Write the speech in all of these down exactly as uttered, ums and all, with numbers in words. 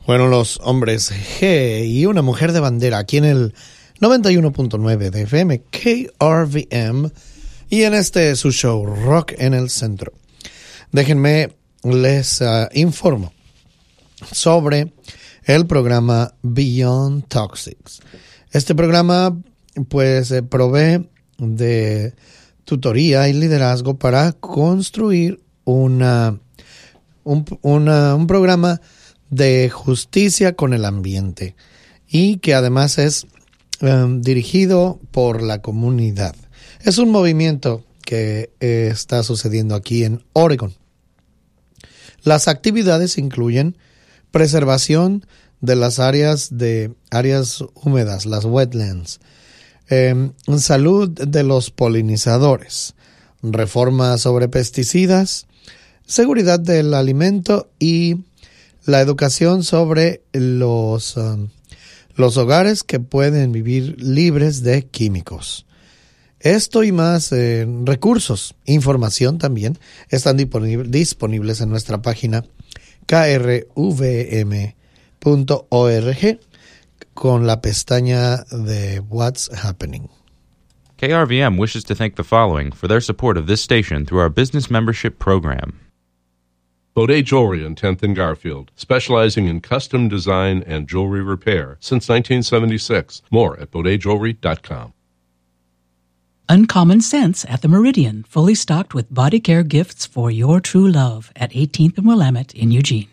Fueron los hombres G y una mujer de bandera aquí en el noventa y uno punto nueve de F M K R V M y en este su show Rock en el Centro. Déjenme les uh, informo sobre el programa Beyond Toxics. Este programa pues eh, provee de tutoría y liderazgo para construir una, un, una, un programa de justicia con el ambiente y que además es um, dirigido por la comunidad. Es un movimiento que eh, está sucediendo aquí en Oregon. Las actividades incluyen preservación de las áreas de áreas húmedas, las wetlands, eh, salud de los polinizadores, reforma sobre pesticidas, seguridad del alimento y la educación sobre los, um, los hogares que pueden vivir libres de químicos. Esto y más eh, recursos, información también, están disponibles, disponibles en nuestra página k r v m punto org con la pestaña de What's Happening. K R V M wishes to thank the following for their support of this station through our business membership program. Baudet Jewelry on tenth and Garfield, specializing in custom design and jewelry repair since nineteen seventy-six. More at baudet jewelry dot com. Uncommon Scents at the Meridian, fully stocked with body care gifts for your true love at eighteenth and Willamette in Eugene.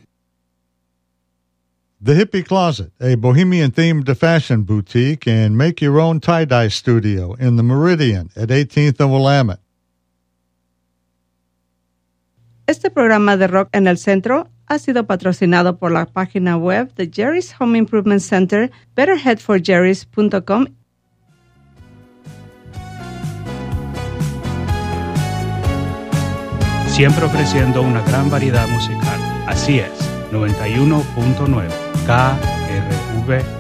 The Hippie Closet, a bohemian-themed fashion boutique and make-your-own tie-dye studio in the Meridian at eighteenth and Willamette. Este programa de Rock en el Centro ha sido patrocinado por la página web de Jerry's Home Improvement Center, better head for jerrys punto com. Siempre ofreciendo una gran variedad musical. Así es, noventa y uno punto nueve K R V